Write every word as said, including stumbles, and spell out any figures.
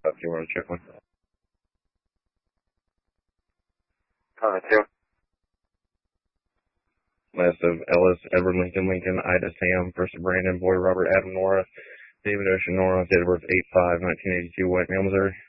If you want to check one. Uh, two. Last of Ellis, Edward Lincoln, Lincoln, Ida Sam, First Brandon, Boy Robert, Adam Nora, David Ocean Nora, date of birth eight five nineteen eighty-two, White Male, Missouri.